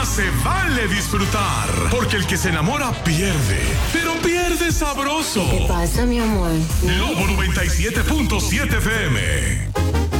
más se vale disfrutar, porque el que se enamora pierde, pero pierde sabroso. ¿Qué pasa, mi amor? Lobo 97.7 FM.